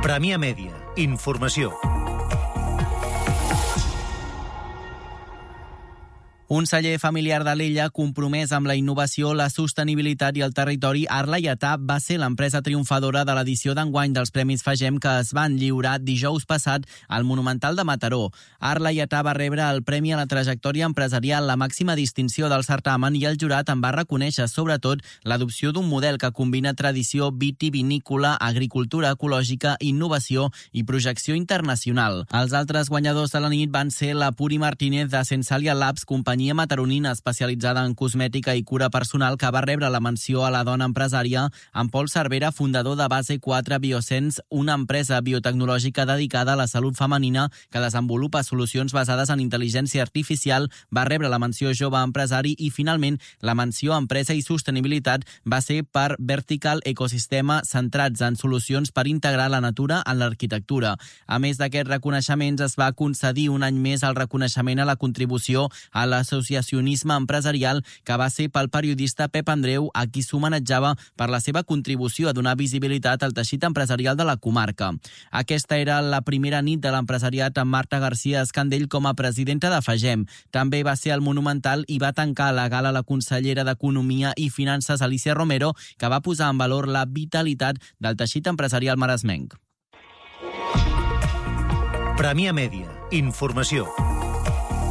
Premià Mèdia. Informació. Un celler familiar d'Alella compromès amb la innovació, la sostenibilitat i el territori, Arla i Età va ser l'empresa triomfadora de l'edició d'enguany dels Premis FAGEM que es van lliurar dijous passat al Monumental de Mataró. Arla i Età va rebre el Premi a la Trajectòria Empresarial, la màxima distinció del certamen, i el jurat en va reconèixer sobretot l'adopció d'un model que combina tradició vitivinícola, agricultura ecològica, innovació i projecció internacional. Els altres guanyadors de la nit van ser la Puri Martínez de Sensalia Labs, companyia mataronina especialitzada en cosmètica i cura personal, que va rebre la menció a la dona empresària, en Pol Cervera, fundador de Base 4 Biosens, una empresa biotecnològica dedicada a la salut femenina que desenvolupa solucions basades en intel·ligència artificial, va rebre la menció jove empresari i, finalment, la menció empresa i sostenibilitat va ser per Vertical Ecosistema, centrats en solucions per integrar la natura en l'arquitectura. A més d'aquests reconeixements, es va concedir un any més el reconeixement a la contribució a l'associacionisme empresarial, que va ser pel periodista Pep Andreu, a qui s'homenatjava per la seva contribució a donar visibilitat al teixit empresarial de la comarca. Aquesta era la primera nit de l'empresariat amb Marta García Escandell com a presidenta de FAGEM. També va ser al Monumental i va tancar la gala la consellera d'Economia i Finances, Alicia Romero, que va posar en valor la vitalitat del teixit empresarial maresmenc. Premià Mèdia. Informació.